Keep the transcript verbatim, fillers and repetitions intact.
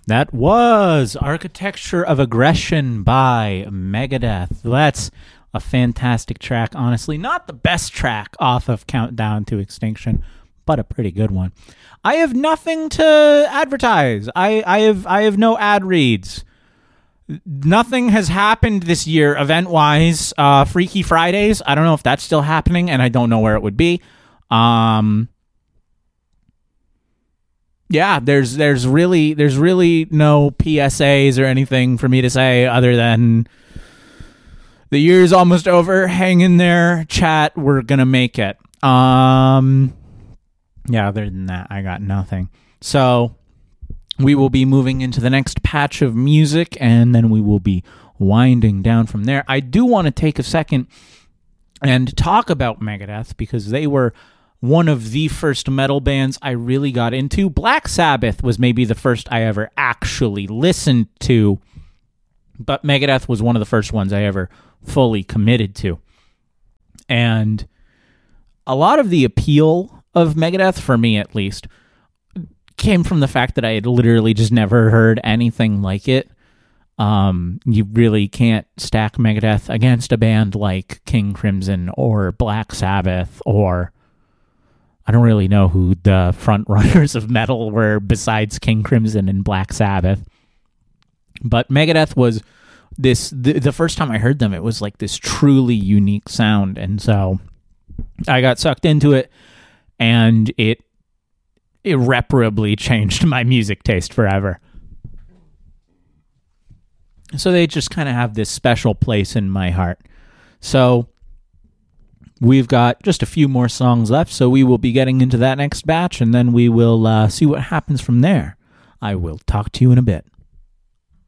That was Architecture of Aggression by Megadeth. That's a fantastic track, honestly. Not the best track off of Countdown to Extinction, but a pretty good one. I have nothing to advertise. I, I have I have no ad reads. Nothing has happened this year event-wise. Uh, Freaky Fridays, I don't know if that's still happening, and I don't know where it would be. Um... Yeah, there's there's really there's really no P S As or anything for me to say other than the year's almost over. Hang in there, chat. We're gonna make it. Um, yeah. Other than that, I got nothing. So we will be moving into the next patch of music, and then we will be winding down from there. I do want to take a second and talk about Megadeth because they were one of the first metal bands I really got into. Black Sabbath was maybe the first I ever actually listened to, but Megadeth was one of the first ones I ever fully committed to. And a lot of the appeal of Megadeth, for me at least, came from the fact that I had literally just never heard anything like it. Um, you really can't stack Megadeth against a band like King Crimson or Black Sabbath, or I don't really know who the front runners of metal were besides King Crimson and Black Sabbath. But Megadeth was this, the, the first time I heard them, it was like this truly unique sound. And so I got sucked into it, and it irreparably changed my music taste forever. So they just kind of have this special place in my heart. So we've got just a few more songs left, so we will be getting into that next batch, and then we will uh, see what happens from there. I will talk to you in a bit.